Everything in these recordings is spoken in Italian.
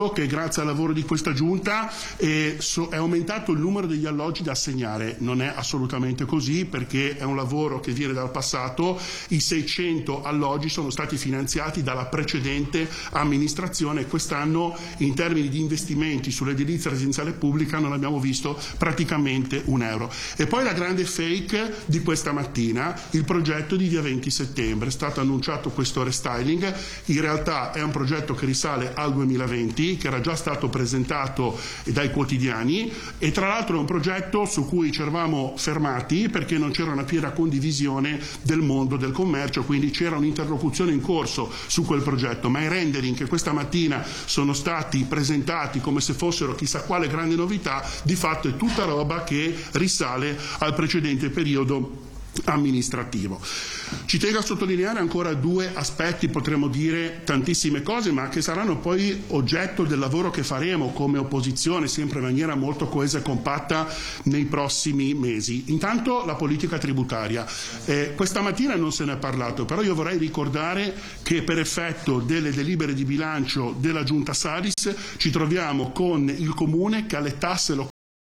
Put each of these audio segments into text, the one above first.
che grazie al lavoro di questa giunta è aumentato il numero degli alloggi da assegnare. Non è assolutamente così, perché è un lavoro che viene dal passato. I 600 alloggi sono stati finanziati dalla precedente amministrazione e quest'anno in termini di investimenti sull'edilizia residenziale pubblica non abbiamo visto praticamente un euro. E poi la grande fake di questa mattina, il progetto di via 20 settembre. È stato annunciato questo restyling, in realtà è un progetto che risale al 2020, che era già stato presentato dai quotidiani, e tra l'altro è un progetto su cui ci eravamo fermati perché non c'era una piena condivisione del mondo del commercio, quindi c'era un'interlocuzione in corso su quel progetto, ma i rendering che questa mattina sono stati presentati come se fossero chissà quale grande novità, di fatto è tutta roba che risale al precedente periodo amministrativo. Ci tengo a sottolineare ancora due aspetti, potremmo dire tantissime cose, ma che saranno poi oggetto del lavoro che faremo come opposizione, sempre in maniera molto coesa e compatta nei prossimi mesi. Intanto la politica tributaria. Questa mattina non se ne è parlato, però io vorrei ricordare che per effetto delle delibere di bilancio della Giunta Salis ci troviamo con il Comune che alle tasse locali,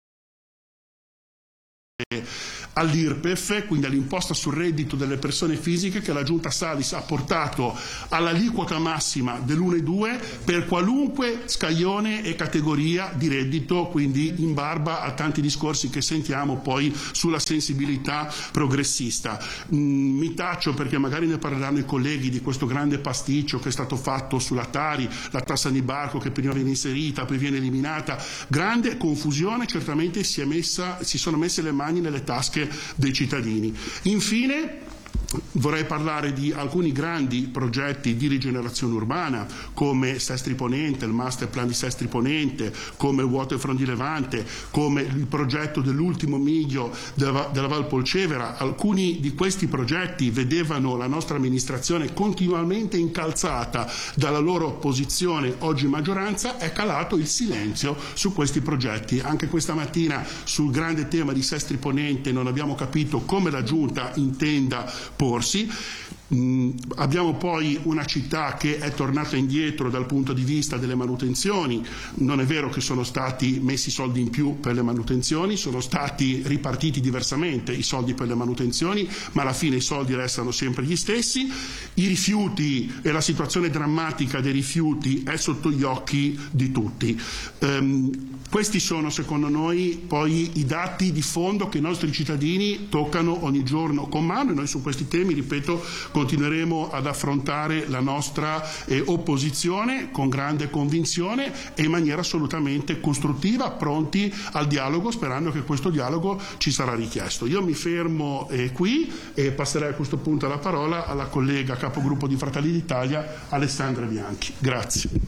all'IRPEF, quindi all'imposta sul reddito delle persone fisiche, che la Giunta Salis ha portato all'aliquota massima dell'1,2 per qualunque scaglione e categoria di reddito, quindi in barba a tanti discorsi che sentiamo poi sulla sensibilità progressista. Mi taccio perché magari ne parleranno i colleghi di questo grande pasticcio che è stato fatto sulla Tari, la tassa di barco che prima viene inserita, poi viene eliminata, grande confusione, certamente si sono messe le mani nelle tasche dei cittadini. Infine vorrei parlare di alcuni grandi progetti di rigenerazione urbana come Sestri Ponente, il master plan di Sestri Ponente, come il Waterfront di Levante, come il progetto dell'ultimo miglio della Val Polcevera. Alcuni di questi progetti vedevano la nostra amministrazione continuamente incalzata dalla loro opposizione, oggi maggioranza. È calato il silenzio su questi progetti. Anche questa mattina sul grande tema di Sestri Ponente non abbiamo capito come la Giunta intenda porsi. Abbiamo poi una città che è tornata indietro dal punto di vista delle manutenzioni. Non è vero che sono stati messi soldi in più per le manutenzioni, sono stati ripartiti diversamente i soldi per le manutenzioni, ma alla fine i soldi restano sempre gli stessi. I rifiuti e la situazione drammatica dei rifiuti è sotto gli occhi di tutti. Questi sono secondo noi poi i dati di fondo che i nostri cittadini toccano ogni giorno con mano, e noi su questi temi, ripeto, continueremo ad affrontare la nostra opposizione con grande convinzione e in maniera assolutamente costruttiva, pronti al dialogo, sperando che questo dialogo ci sarà richiesto. Io mi fermo qui e passerei a questo punto la parola alla collega capogruppo di Fratelli d'Italia Alessandra Bianchi. Grazie.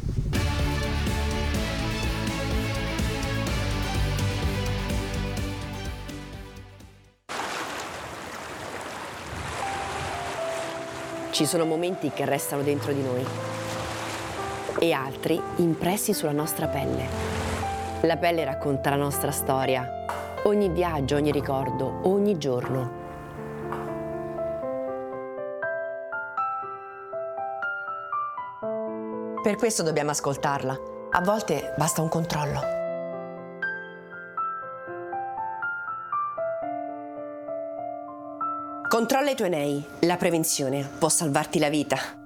Ci sono momenti che restano dentro di noi e altri impressi sulla nostra pelle. La pelle racconta la nostra storia, ogni viaggio, ogni ricordo, ogni giorno. Per questo dobbiamo ascoltarla. A volte basta un controllo. Controlla i tuoi nei. La prevenzione può salvarti la vita.